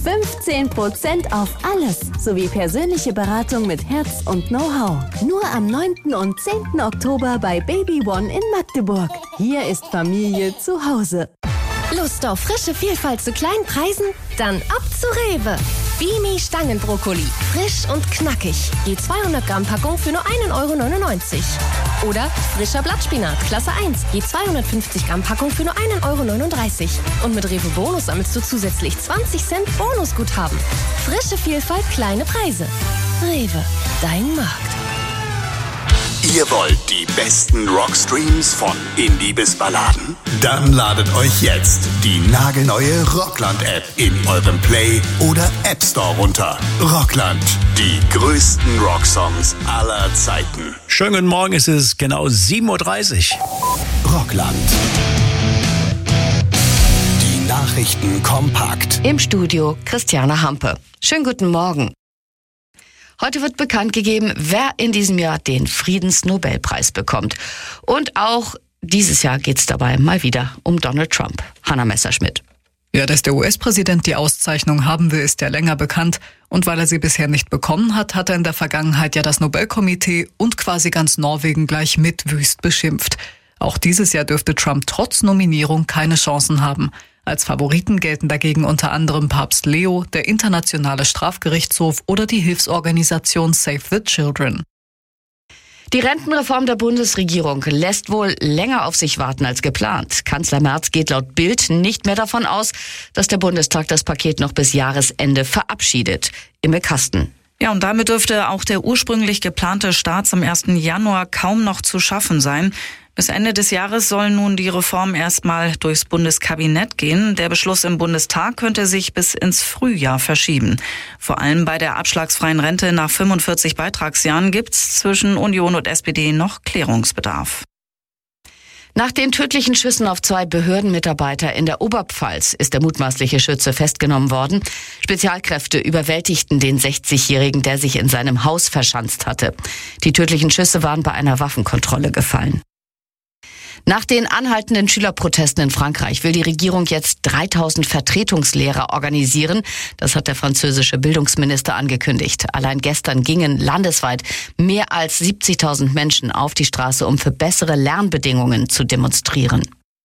15% auf alles sowie persönliche Beratung mit Herz und Know-how. Nur am 9. und 10. Oktober bei Baby One in Magdeburg. Hier ist Familie zu Hause. Lust auf frische Vielfalt zu kleinen Preisen? Dann ab zu Rewe. Bimi Stangenbrokkoli. Frisch und knackig. Je 200 Gramm Packung für nur 1,99 €. Oder frischer Blattspinat, Klasse 1. Je 250 Gramm Packung für nur 1,39 €. Und mit Rewe Bonus sammelst du zusätzlich 20 Cent Bonusguthaben. Frische Vielfalt, kleine Preise. Rewe, dein Markt. Ihr wollt die besten Rockstreams von Indie bis Balladen? Dann ladet euch jetzt die nagelneue Rockland-App in eurem Play- oder App Store runter. Rockland, die größten Rocksongs aller Zeiten. Schönen guten Morgen, es ist genau 7:30 Uhr. Rockland. Die Nachrichten kompakt. Im Studio Christiane Hampe. Schönen guten Morgen. Heute wird bekannt gegeben, wer in diesem Jahr den Friedensnobelpreis bekommt. Und auch dieses Jahr geht es dabei mal wieder um Donald Trump. Hanna Messerschmidt. Ja, dass der US-Präsident die Auszeichnung haben will, ist ja länger bekannt. Und weil er sie bisher nicht bekommen hat, hat er in der Vergangenheit ja das Nobelkomitee und quasi ganz Norwegen gleich mit wüst beschimpft. Auch dieses Jahr dürfte Trump trotz Nominierung keine Chancen haben. Als Favoriten gelten dagegen unter anderem Papst Leo, der Internationale Strafgerichtshof oder die Hilfsorganisation Save the Children. Die Rentenreform der Bundesregierung lässt wohl länger auf sich warten als geplant. Kanzler Merz geht laut Bild nicht mehr davon aus, dass der Bundestag das Paket noch bis Jahresende verabschiedet. Imme Kasten. Ja, und damit dürfte auch der ursprünglich geplante Start zum 1. Januar kaum noch zu schaffen sein. Bis Ende des Jahres soll nun die Reform erstmal durchs Bundeskabinett gehen. Der Beschluss im Bundestag könnte sich bis ins Frühjahr verschieben. Vor allem bei der abschlagsfreien Rente nach 45 Beitragsjahren gibt's zwischen Union und SPD noch Klärungsbedarf. Nach den tödlichen Schüssen auf 2 Behördenmitarbeiter in der Oberpfalz ist der mutmaßliche Schütze festgenommen worden. Spezialkräfte überwältigten den 60-Jährigen, der sich in seinem Haus verschanzt hatte. Die tödlichen Schüsse waren bei einer Waffenkontrolle gefallen. Nach den anhaltenden Schülerprotesten in Frankreich will die Regierung jetzt 3000 Vertretungslehrer organisieren. Das hat der französische Bildungsminister angekündigt. Allein gestern gingen landesweit mehr als 70.000 Menschen auf die Straße, um für bessere Lernbedingungen zu demonstrieren.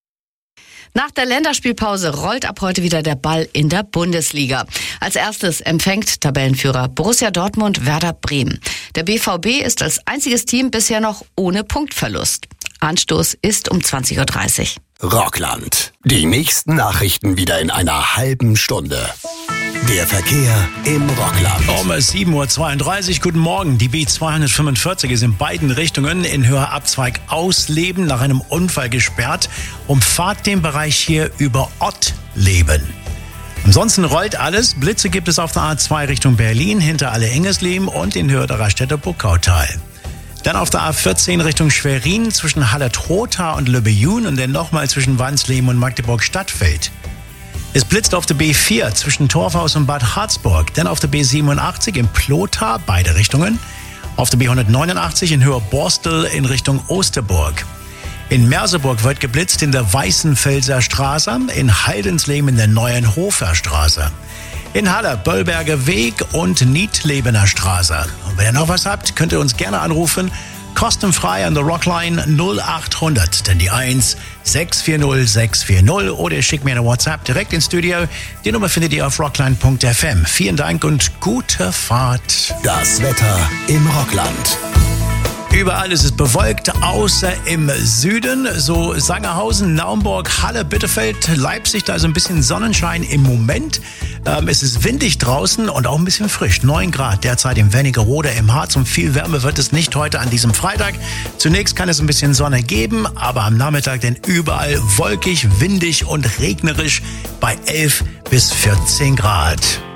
Nach der Länderspielpause rollt ab heute wieder der Ball in der Bundesliga. Als erstes empfängt Tabellenführer Borussia Dortmund Werder Bremen. Der BVB ist als einziges Team bisher noch ohne Punktverlust. Anstoß ist um 20:30 Uhr. Rockland. Die nächsten Nachrichten wieder in einer halben Stunde. Der Verkehr im Rockland. Um 7:32 Uhr, guten Morgen. Die B245 ist in beiden Richtungen in Höherabzweig Ausleben nach einem Unfall gesperrt. Umfahrt den Bereich hier über Ottleben. Ansonsten rollt alles. Blitze gibt es auf der A2 Richtung Berlin, hinter Alle-Engesleben und in Höhe der Raststätte Burgautal. Dann auf der A14 Richtung Schwerin zwischen Halle-Trotha und Lübbe-Jun und dann nochmal zwischen Wansleben und Magdeburg-Stadtfeld. Es blitzt auf der B4 zwischen Torfhaus und Bad Harzburg, dann auf der B87 in Plotha, beide Richtungen, auf der B189 in Höhe Borstel in Richtung Osterburg. In Merseburg wird geblitzt in der Weißenfelser Straße, in Haldensleben in der Neuenhofer Straße. In Halle, Böllberger Weg und Niedlebener Straße. Und wenn ihr noch was habt, könnt ihr uns gerne anrufen. Kostenfrei an der Rockline 0800, denn die 1 640 640 oder schickt mir eine WhatsApp direkt ins Studio. Die Nummer findet ihr auf rockline.fm. Vielen Dank und gute Fahrt. Das Wetter im Rockland. Überall ist es bewölkt, außer im Süden, so Sangerhausen, Naumburg, Halle, Bitterfeld, Leipzig, da ist ein bisschen Sonnenschein im Moment. Es ist windig draußen und auch ein bisschen frisch, 9 Grad derzeit in Wernigerode im Harz und viel Wärme wird es nicht heute an diesem Freitag. Zunächst kann es ein bisschen Sonne geben, aber am Nachmittag denn überall wolkig, windig und regnerisch bei 11 bis 14 Grad.